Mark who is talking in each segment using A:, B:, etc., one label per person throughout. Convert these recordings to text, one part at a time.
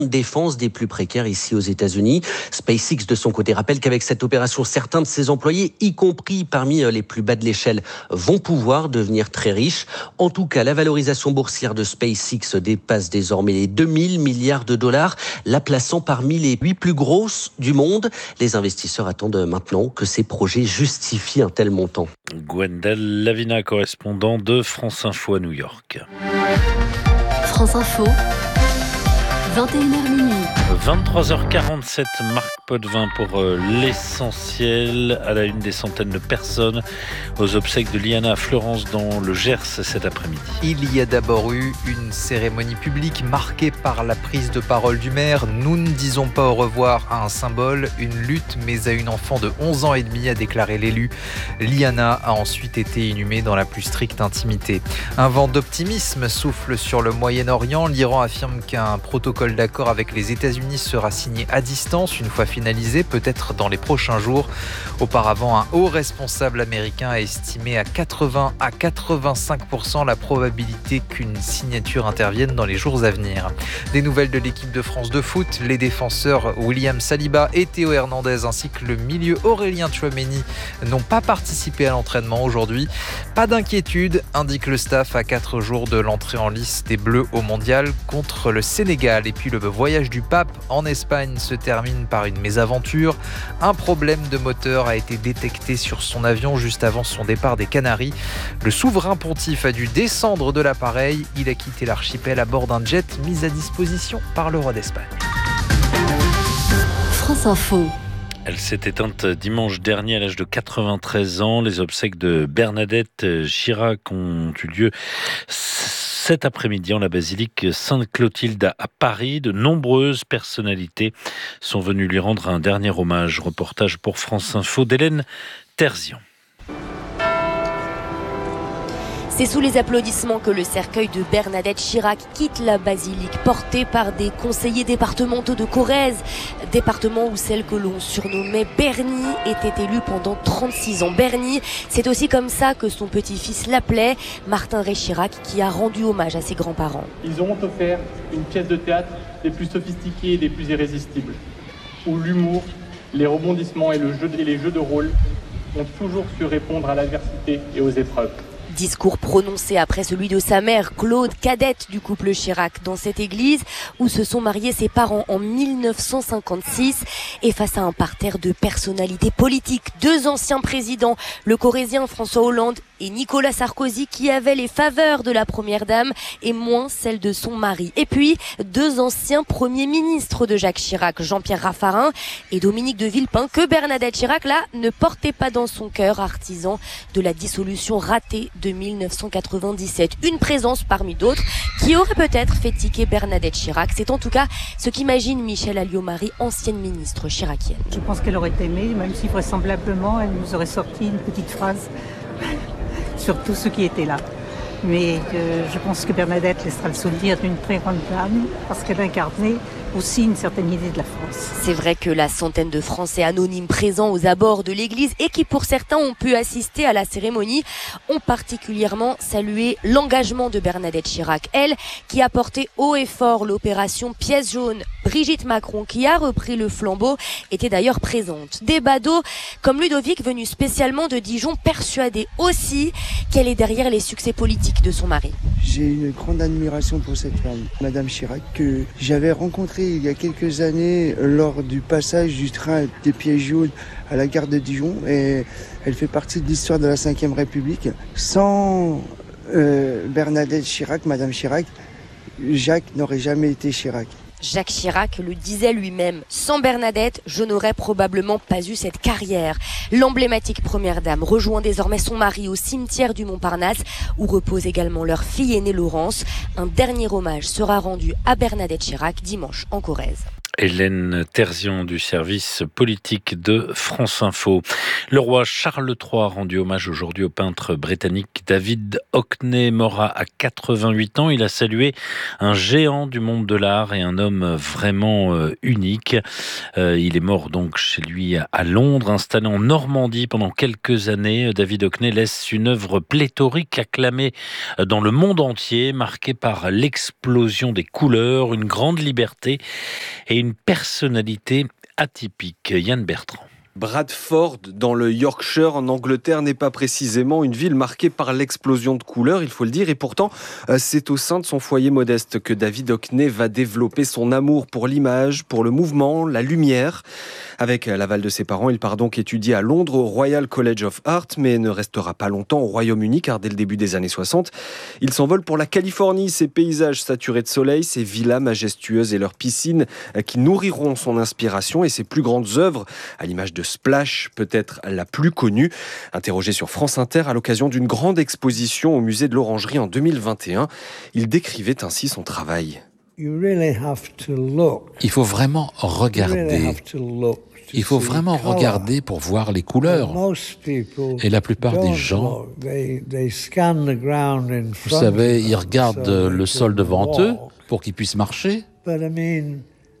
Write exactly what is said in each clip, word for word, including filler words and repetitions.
A: défense des plus précaires ici aux États-Unis. SpaceX, de son côté, rappelle qu'avec cette opération, certains de ses employés, y compris parmi les plus bas de l'échelle, vont pouvoir devenir très riches. En tout cas, la valorisation boursière de SpaceX dépasse désormais les deux mille milliards de dollars, la plaçant parmi les huit plus grosses du monde. Les investisseurs attendent maintenant que ces projets justifient un tel montant.
B: Gwendal Lavina, correspondant de France Info à New York.
C: France Info, vingt et une heures minuit.
B: vingt-trois heures quarante-sept, Marc Potvin pour euh, l'essentiel. À la une, des centaines de personnes aux obsèques de Liana à Fleurance dans le Gers cet après-midi.
D: Il y a d'abord eu une cérémonie publique marquée par la prise de parole du maire. Nous ne disons pas au revoir à un symbole, une lutte, mais à une enfant de onze ans et demi, a déclaré l'élu. Liana a ensuite été inhumée dans la plus stricte intimité. Un vent d'optimisme souffle sur le Moyen-Orient. L'Iran affirme qu'un protocole d'accord avec les États-Unis sera signé à distance une fois finalisé, peut-être dans les prochains jours. Auparavant, un haut responsable américain a estimé à quatre-vingts à quatre-vingt-cinq pour cent la probabilité qu'une signature intervienne dans les jours à venir. Des nouvelles de l'équipe de France de foot, les défenseurs William Saliba et Théo Hernandez ainsi que le milieu Aurélien Tchouaméni n'ont pas participé à l'entraînement aujourd'hui. Pas d'inquiétude, indique le staff à quatre jours de l'entrée en lice des Bleus au Mondial contre le Sénégal. Et puis le voyage du pape en Espagne se termine par une mésaventure. Un problème de moteur a été détecté sur son avion juste avant son départ des Canaries. Le souverain pontife a dû descendre de l'appareil. Il a quitté l'archipel à bord d'un jet mis à disposition par le roi d'Espagne.
C: France Info.
B: Elle s'est éteinte dimanche dernier à l'âge de quatre-vingt-treize ans. Les obsèques de Bernadette Chirac ont eu lieu cet après-midi en la basilique Sainte-Clotilde à Paris. De nombreuses personnalités sont venues lui rendre un dernier hommage. Reportage pour France Info d'Hélène Terzian.
E: C'est sous les applaudissements que le cercueil de Bernadette Chirac quitte la basilique, porté par des conseillers départementaux de Corrèze, département où celle que l'on surnommait Bernie était élue pendant trente-six ans. Bernie, c'est aussi comme ça que son petit-fils l'appelait, Martin Ray Chirac, qui a rendu hommage à ses grands-parents.
F: Ils auront offert une pièce de théâtre des plus sophistiquées et des plus irrésistibles, où l'humour, les rebondissements et, le jeu, et les jeux de rôle ont toujours su répondre à l'adversité et aux épreuves.
E: Discours prononcé après celui de sa mère, Claude, cadette du couple Chirac, dans cette église où se sont mariés ses parents en mille neuf cent cinquante-six, et face à un parterre de personnalités politiques, deux anciens présidents, le corrézien François Hollande et Nicolas Sarkozy, qui avaient les faveurs de la première dame et moins celles de son mari. Et puis, deux anciens premiers ministres de Jacques Chirac, Jean-Pierre Raffarin et Dominique de Villepin, que Bernadette Chirac, là, ne portait pas dans son cœur, artisan de la dissolution ratée de mille neuf cent quatre-vingt-dix-sept. Une présence parmi d'autres qui aurait peut-être fait tiquer Bernadette Chirac. C'est en tout cas ce qu'imagine Michèle Alliot-Marie, ancienne ministre chiracienne.
G: Je pense qu'elle aurait aimé, même si vraisemblablement elle nous aurait sorti une petite phrase sur tous ceux qui étaient là. Mais euh, je pense que Bernadette laissera le souvenir d'une très grande dame parce qu'elle incarnait aussi une certaine idée de la France.
E: C'est vrai que la centaine de Français anonymes présents aux abords de l'église et qui pour certains ont pu assister à la cérémonie ont particulièrement salué l'engagement de Bernadette Chirac. Elle qui a porté haut et fort l'opération Pièce jaune. Brigitte Macron, qui a repris le flambeau, était d'ailleurs présente. Des badauds comme Ludovic, venu spécialement de Dijon, persuadé aussi qu'elle est derrière les succès politiques de son mari.
H: J'ai une grande admiration pour cette femme, Madame Chirac, que j'avais rencontrée il y a quelques années lors du passage du train des Pièces jaunes à la gare de Dijon, et elle fait partie de l'histoire de la cinquième République. Sans euh, Bernadette Chirac, Madame Chirac, Jacques n'aurait jamais été Chirac.
E: Jacques Chirac le disait lui-même, sans Bernadette, je n'aurais probablement pas eu cette carrière. L'emblématique première dame rejoint désormais son mari au cimetière du Montparnasse, où repose également leur fille aînée Laurence. Un dernier hommage sera rendu à Bernadette Chirac dimanche en Corrèze.
B: Hélène Terzian du service politique de France Info. Le roi Charles trois a rendu hommage aujourd'hui au peintre britannique David Hockney, mort à quatre-vingt-huit ans. Il a salué un géant du monde de l'art et un homme vraiment euh, unique. Euh, il est mort donc chez lui à Londres, installé en Normandie pendant quelques années. David Hockney laisse une œuvre pléthorique acclamée dans le monde entier, marquée par l'explosion des couleurs, une grande liberté et une personnalité atypique. Yann Bertrand.
I: Bradford, dans le Yorkshire, en Angleterre, n'est pas précisément une ville marquée par l'explosion de couleurs, il faut le dire. Et pourtant, c'est au sein de son foyer modeste que David Hockney va développer son amour pour l'image, pour le mouvement, la lumière. Avec l'aval de ses parents, il part donc étudier à Londres au Royal College of Art, mais ne restera pas longtemps au Royaume-Uni, car dès le début des années soixante, il s'envole pour la Californie. Ses paysages saturés de soleil, ses villas majestueuses et leurs piscines qui nourriront son inspiration et ses plus grandes œuvres, à l'image de Splash, peut-être la plus connue. Interrogé sur France Inter à l'occasion d'une grande exposition au musée de l'Orangerie en deux mille vingt et un, il décrivait ainsi son travail.
J: Il faut vraiment regarder. Il faut vraiment regarder pour voir les couleurs. Et la plupart des gens, vous savez, ils regardent le sol devant eux pour qu'ils puissent marcher. Mais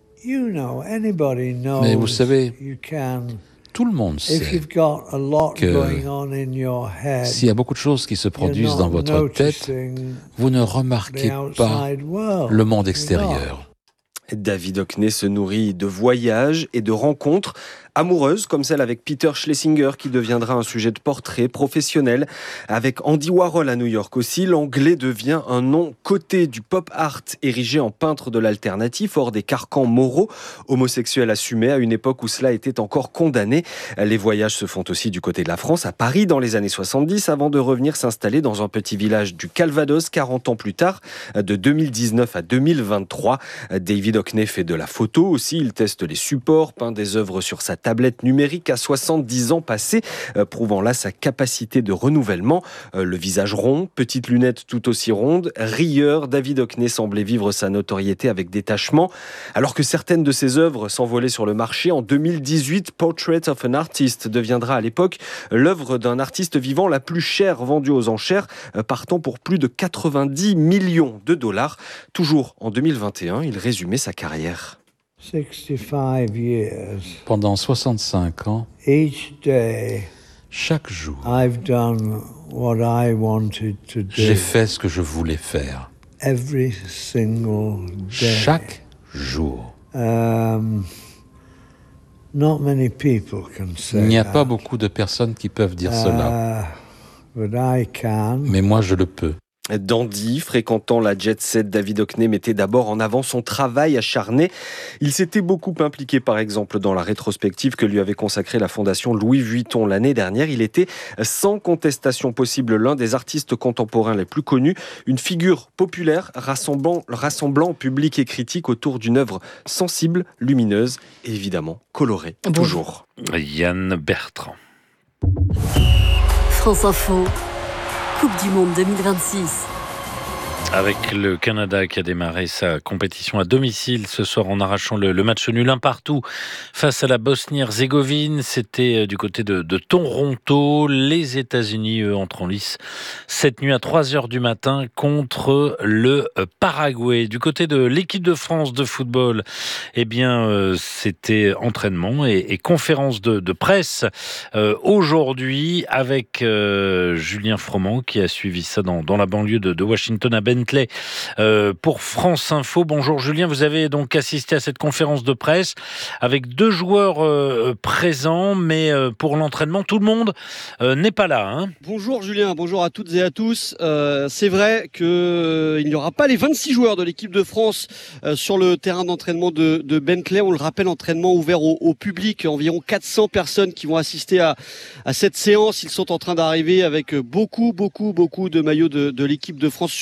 J: vous savez, tout le monde sait que s'il y a beaucoup de choses qui se produisent dans votre tête, vous ne remarquez pas le monde extérieur.
I: David Hockney se nourrit de voyages et de rencontres amoureuses, comme celle avec Peter Schlesinger, qui deviendra un sujet de portrait professionnel. Avec Andy Warhol à New York aussi, l'anglais devient un nom coté du pop art, érigé en peintre de l'alternatif, hors des carcans moraux, homosexuel assumé à une époque où cela était encore condamné. Les voyages se font aussi du côté de la France, à Paris dans les années soixante-dix, avant de revenir s'installer dans un petit village du Calvados, quarante ans plus tard, de deux mille dix-neuf à deux mille vingt-trois. David Hockney fait de la photo aussi, il teste les supports, peint des œuvres sur sa tablette numérique à soixante-dix ans passés, euh, prouvant là sa capacité de renouvellement. Euh, le visage rond, petites lunettes tout aussi rondes, rieur, David Hockney semblait vivre sa notoriété avec détachement. Alors que certaines de ses œuvres s'envolaient sur le marché, en deux mille dix-huit, Portrait of an Artist deviendra à l'époque l'œuvre d'un artiste vivant la plus chère vendue aux enchères, euh, partant pour plus de quatre-vingt-dix millions de dollars. Toujours en deux mille vingt et un, il résumait sa carrière.
J: Pendant soixante-cinq ans, chaque jour, j'ai fait ce que je voulais faire. Chaque jour. Il n'y a pas beaucoup de personnes qui peuvent dire cela. Mais moi, je le peux.
I: Dandy, fréquentant la jet set, David Hockney mettait d'abord en avant son travail acharné. Il s'était beaucoup impliqué, par exemple, dans la rétrospective que lui avait consacrée la fondation Louis Vuitton l'année dernière. Il était, sans contestation possible, l'un des artistes contemporains les plus connus, une figure populaire rassemblant, rassemblant public et critique autour d'une œuvre sensible, lumineuse et évidemment colorée. Bon. Toujours.
B: Yann Bertrand.
C: France Info. Coupe du Monde deux mille vingt-six.
B: Avec le Canada qui a démarré sa compétition à domicile ce soir en arrachant le, le match nul un partout face à la Bosnie-Herzégovine. C'était du côté de, de Toronto. Les États-Unis, eux, entrent en lice cette nuit à trois heures du matin contre le Paraguay. Du côté de l'équipe de France de football, eh bien, euh, c'était entraînement et, et conférence de, de presse euh, aujourd'hui avec euh, Julien Froment qui a suivi ça dans, dans la banlieue de, de Washington à Bentley euh, pour France Info. Bonjour Julien, vous avez donc assisté à cette conférence de presse avec deux joueurs euh, présents, mais euh, pour l'entraînement, tout le monde euh, n'est pas là. Hein.
K: Bonjour Julien, bonjour à toutes et à tous. Euh, c'est vrai qu'il euh, n'y aura pas les vingt-six joueurs de l'équipe de France euh, sur le terrain d'entraînement de, de Bentley. On le rappelle, entraînement ouvert au, au public, environ quatre cents personnes qui vont assister à, à cette séance. Ils sont en train d'arriver avec beaucoup, beaucoup, beaucoup de maillots de, de l'équipe de France sur le dos. Alors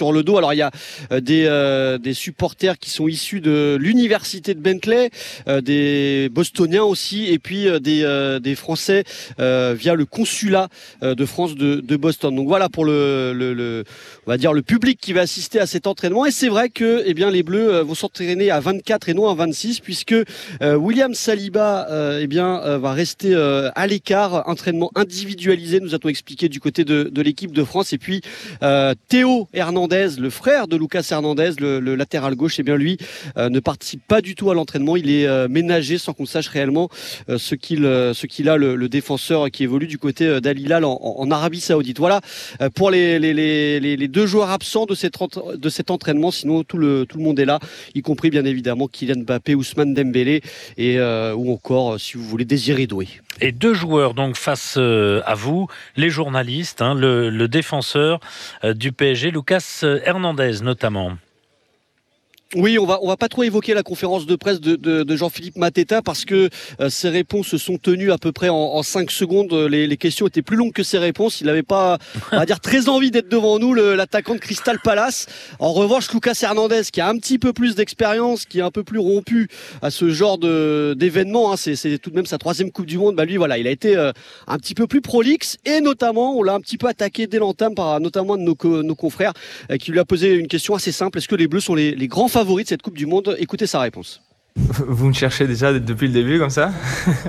K: Alors il y a euh, des, euh, des supporters qui sont issus de l'université de Bentley, euh, des Bostoniens aussi, et puis euh, des, euh, des Français euh, via le consulat euh, de France de, de Boston. Donc voilà pour le, le, le, on va dire le public qui va assister à cet entraînement. Et c'est vrai que eh bien, les Bleus euh, vont s'entraîner à vingt-quatre et non à vingt-six, puisque euh, William Saliba euh, eh bien, euh, va rester euh, à l'écart. Entraînement individualisé, nous a-t-on expliqué du côté de, de l'équipe de France. Et puis euh, Théo Hernandez, le frère de Lucas Hernandez, le, le latéral gauche, eh bien lui euh, ne participe pas du tout à l'entraînement. Il est euh, ménagé sans qu'on sache réellement euh, ce qu'il euh, ce qu'il a, le, le défenseur qui évolue du côté euh, d'Al Hilal en, en Arabie Saoudite. Voilà euh, pour les, les, les, les, les deux joueurs absents de cet, de cet entraînement. Sinon tout le, tout le monde est là, y compris bien évidemment Kylian Mbappé, Ousmane Dembélé et, euh, ou encore, euh, si vous voulez, Désiré Doué.
B: Et deux joueurs donc face euh, à vous, les journalistes, hein, le, le défenseur euh, du P S G, Lucas Hernandez notamment.
K: Oui, on va on va pas trop évoquer la conférence de presse de, de, de Jean-Philippe Mateta parce que euh, ses réponses se sont tenues à peu près en, en cinq secondes. Les, les questions étaient plus longues que ses réponses. Il n'avait pas, on va dire, très envie d'être devant nous, le, l'attaquant de Crystal Palace. En revanche, Lucas Hernandez, qui a un petit peu plus d'expérience, qui est un peu plus rompu à ce genre de d'événement, hein, c'est, c'est tout de même sa troisième Coupe du Monde. Bah lui, voilà, il a été euh, un petit peu plus prolixe et notamment, on l'a un petit peu attaqué dès l'entame par notamment un de nos, nos confrères euh, qui lui a posé une question assez simple. Est-ce que les Bleus sont les, les grands favoris de cette Coupe du Monde? Écoutez sa réponse.
L: Vous me cherchez déjà depuis le début comme ça?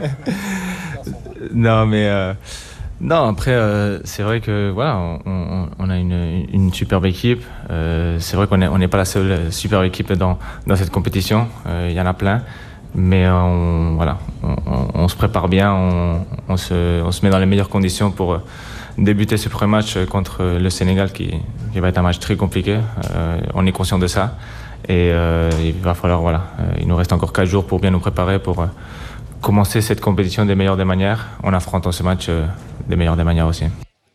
L: Non mais euh, non après euh, c'est vrai que voilà on, on a une, une superbe équipe. Euh, c'est vrai qu'on est on n'est pas la seule superbe équipe dans dans cette compétition. Euh, il y en a plein, mais on voilà on, on, on se prépare bien, on, on se on se met dans les meilleures conditions pour débuter ce premier match contre le Sénégal qui qui va être un match très compliqué. Euh, on est conscient de ça. Et euh, il va falloir, voilà, euh, il nous reste encore quatre jours pour bien nous préparer pour euh, commencer cette compétition des meilleures des manières, en affrontant ce match euh, des meilleures des manières aussi.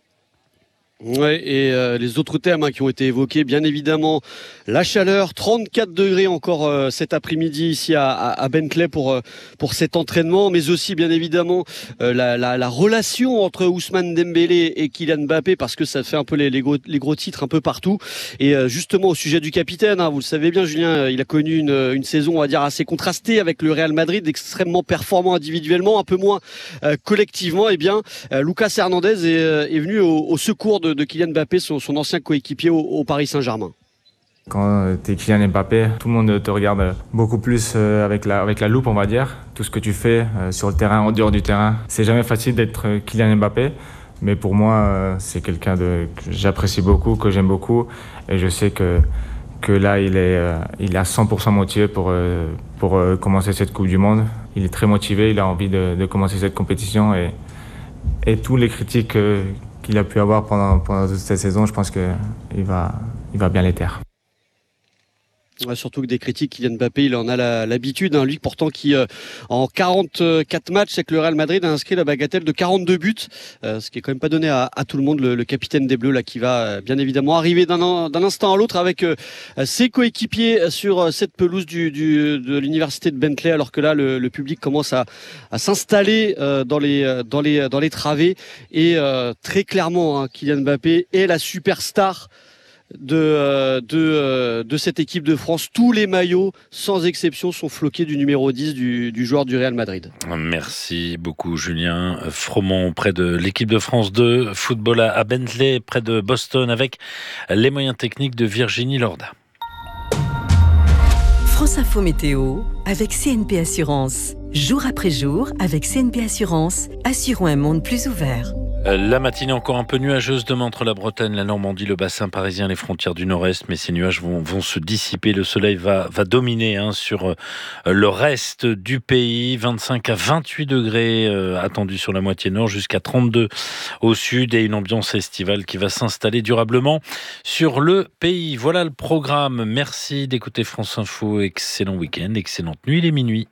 K: Ouais, et euh, les autres thèmes hein, qui ont été évoqués, bien évidemment, la chaleur, trente-quatre degrés encore euh, cet après-midi ici à, à, à Bentley pour euh, pour cet entraînement, mais aussi bien évidemment euh, la, la, la relation entre Ousmane Dembélé et Kylian Mbappé, parce que ça fait un peu les, les, gros, les gros titres un peu partout. Et euh, justement au sujet du capitaine, hein, vous le savez bien, Julien, il a connu une, une saison, on va dire, assez contrastée avec le Real Madrid, extrêmement performant individuellement, un peu moins euh, collectivement. Et bien, euh, Lucas Hernandez est, euh, est venu au, au secours de de Kylian Mbappé, son, son ancien coéquipier au, au Paris Saint-Germain.
L: Quand tu es Kylian Mbappé, tout le monde te regarde beaucoup plus avec la, avec la loupe, on va dire. Tout ce que tu fais sur le terrain, en dehors du terrain. C'est jamais facile d'être Kylian Mbappé, mais pour moi, c'est quelqu'un de, que j'apprécie beaucoup, que j'aime beaucoup. Et je sais que, que là, il est, il est à cent pour cent motivé pour, pour commencer cette Coupe du Monde. Il est très motivé, il a envie de, de commencer cette compétition. Et, et tous les critiques qu'il a pu avoir pendant, pendant toute cette saison, je pense qu'il va, il va bien les taire.
K: Ouais, surtout que des critiques, Kylian Mbappé, il en a la, l'habitude. Hein, lui, pourtant, qui euh, en quarante-quatre matchs avec le Real Madrid a inscrit la bagatelle de quarante-deux buts, euh, ce qui est quand même pas donné à, à tout le monde. Le, le capitaine des Bleus, là, qui va euh, bien évidemment arriver d'un, d'un instant à l'autre avec euh, ses coéquipiers sur euh, cette pelouse du, du, de l'université de Bentley, alors que là, le, le public commence à, à s'installer euh, dans les dans les dans les travées. Et euh, très clairement, hein, Kylian Mbappé est la superstar de, euh, de, euh, de cette équipe de France. Tous les maillots, sans exception, sont floqués du numéro dix du, du joueur du Real Madrid.
B: Merci beaucoup, Julien Froment, près de l'équipe de France de football à Bentley, près de Boston, avec les moyens techniques de Virginie Lorda.
M: France Info Météo avec C N P Assurance. Jour après jour, avec C N P Assurance, assurons un monde plus ouvert.
B: La matinée encore un peu nuageuse demain entre la Bretagne, la Normandie, le bassin parisien, les frontières du nord-est, mais ces nuages vont, vont se dissiper. Le soleil va, va dominer hein, sur le reste du pays. vingt-cinq à vingt-huit degrés euh, attendus sur la moitié nord, jusqu'à trente-deux au sud, et une ambiance estivale qui va s'installer durablement sur le pays. Voilà le programme. Merci d'écouter France Info. Excellent week-end, excellente nuit, il est minuit.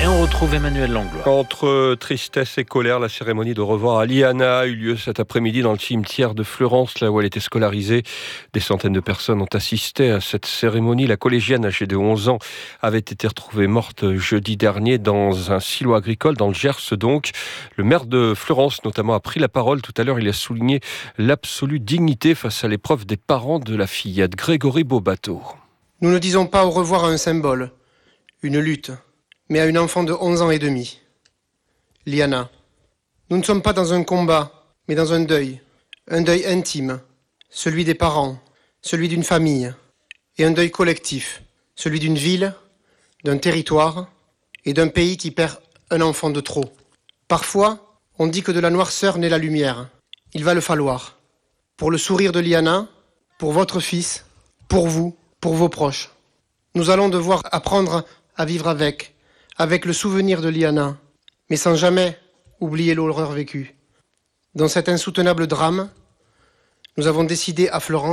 B: Et on retrouve Emmanuel Langlois.
N: Entre tristesse et colère, la cérémonie de revoir à Liana a eu lieu cet après-midi dans le cimetière de Fleurance, là où elle était scolarisée. Des centaines de personnes ont assisté à cette cérémonie. La collégienne âgée de onze ans avait été retrouvée morte jeudi dernier dans un silo agricole, dans le Gers donc. Le maire de Fleurance notamment a pris la parole tout à l'heure. Il a souligné l'absolue dignité face à l'épreuve des parents de la fillette. Grégory Beaubateau.
O: Nous ne disons pas au revoir à un symbole, une lutte, mais à une enfant de onze ans et demi. Liana. Nous ne sommes pas dans un combat, mais dans un deuil. Un deuil intime, celui des parents, celui d'une famille, et un deuil collectif, celui d'une ville, d'un territoire et d'un pays qui perd un enfant de trop. Parfois, on dit que de la noirceur naît la lumière. Il va le falloir. Pour le sourire de Liana, pour votre fils, pour vous, pour vos proches. Nous allons devoir apprendre à vivre avec, avec le souvenir de Liana, mais sans jamais oublier l'horreur vécue. Dans cet insoutenable drame, nous avons décidé à Florence